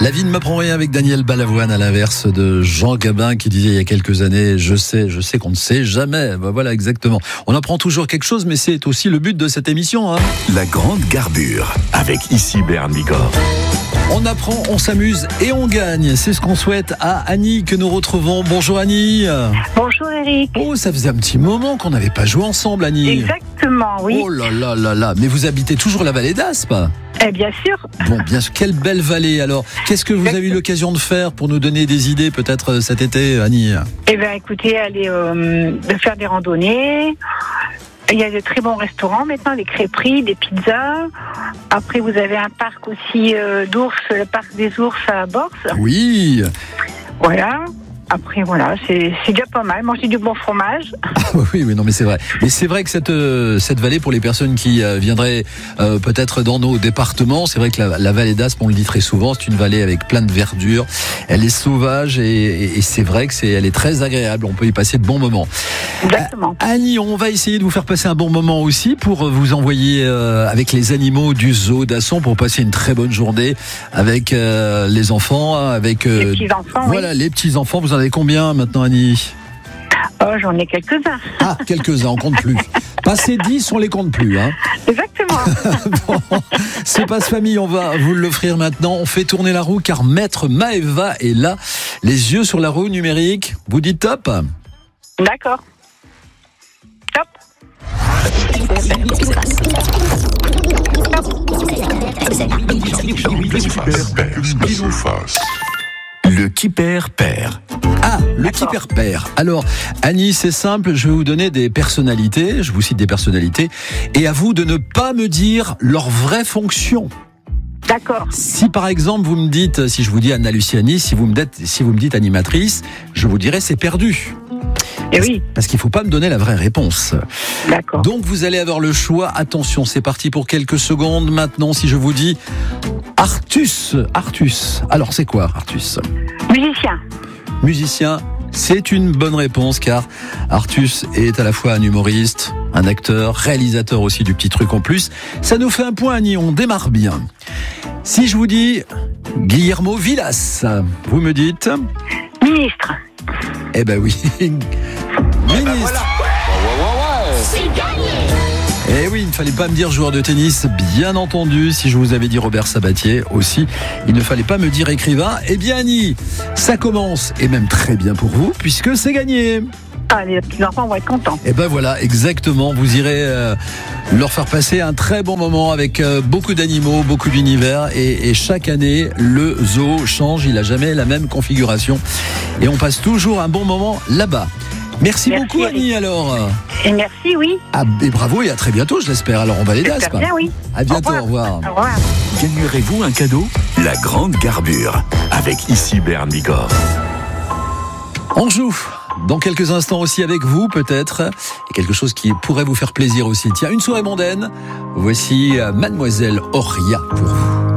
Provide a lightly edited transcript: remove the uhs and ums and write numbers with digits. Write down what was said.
La vie ne m'apprend rien avec Daniel Balavoine, à l'inverse de Jean Gabin qui disait il y a quelques années, je sais qu'on ne sait jamais. Ben voilà, exactement. On apprend toujours quelque chose, mais c'est aussi le but de cette émission. La grande garbure, avec ici Bern Bigorre. On apprend, on s'amuse et on gagne. C'est ce qu'on souhaite à Annie que nous retrouvons. Bonjour Annie. Bonjour Eric. Oh, ça faisait un petit moment qu'on n'avait pas joué ensemble, Annie. Exactement, oui. Oh là là là là. Mais vous habitez toujours la vallée d'Aspe? Bien sûr. Bon, bien sûr. Quelle belle vallée. Alors, qu'est-ce que vous avez eu l'occasion de faire pour nous donner des idées peut-être cet été, Annie? Écoutez, aller de faire des randonnées. Il y a de très bons restaurants maintenant, des crêperies, des pizzas. Après, vous avez un parc aussi d'ours, le parc des ours à Borse. Oui. Voilà. Après, voilà, c'est déjà pas mal. Manger du bon fromage. Oui, non, mais c'est vrai. Mais c'est vrai que cette vallée, pour les personnes qui viendraient peut-être dans nos départements, c'est vrai que la vallée d'Aspe, on le dit très souvent, c'est une vallée avec plein de verdure. Elle est sauvage et c'est vrai que elle est très agréable. On peut y passer de bons moments. Exactement. Annie, on va essayer de vous faire passer un bon moment aussi pour vous envoyer avec les animaux du zoo d'Asson pour passer une très bonne journée avec les enfants, avec les petits-enfants. Voilà, oui. Les petits-enfants. Vous en avez combien maintenant, Annie? Oh, j'en ai quelques-uns. Ah, quelques-uns, on compte plus. Passé 10, on les compte plus. Exactement. Bon, ce passe-famille, on va vous l'offrir maintenant. On fait tourner la roue car Maître Maëva est là. Les yeux sur la roue numérique. Vous dites top? D'accord. Top. Le qui perd. Ah, le qui perd. Alors, Annie, c'est simple, je vais vous donner des personnalités, je vous cite des personnalités, et à vous de ne pas me dire leur vraie fonction. D'accord. Si par exemple vous me dites, si je vous dis Anna Luciani, si vous me dites animatrice, je vous dirai c'est perdu. Et oui. Parce qu'il ne faut pas me donner la vraie réponse. D'accord. Donc vous allez avoir le choix. Attention, c'est parti pour quelques secondes. Maintenant, si je vous dis Artus. Alors c'est quoi Artus? Musicien, c'est une bonne réponse car Artus est à la fois un humoriste, un acteur, réalisateur aussi du petit truc en plus. Ça nous fait un point, Annie, on démarre bien. Si je vous dis Guillermo Villas, vous me dites? Ministre. Eh ben oui. Ministre. Voilà. C'est gagné. Eh oui, il ne fallait pas me dire joueur de tennis, bien entendu. Si je vous avais dit Robert Sabatier aussi, il ne fallait pas me dire écrivain. Eh bien Annie, ça commence, et même très bien pour vous, puisque c'est gagné. Ah, les petits enfants vont être contents. Eh ben voilà, exactement. Vous irez leur faire passer un très bon moment avec beaucoup d'animaux, beaucoup d'univers. Et chaque année, le zoo change. Il n'a jamais la même configuration. Et on passe toujours un bon moment là-bas. Merci beaucoup, Annie, alors. Et merci, oui. Ah, et bravo, et à très bientôt, je l'espère. Alors, on va les d'Aspe. Bien, oui. À bientôt, au revoir. Au revoir. Gagnerez-vous un cadeau? La grande garbure, avec ici Bern Bigorre. On joue dans quelques instants aussi avec vous, peut-être. Et quelque chose qui pourrait vous faire plaisir aussi. Tiens, une soirée mondaine. Voici Mademoiselle Auria pour vous.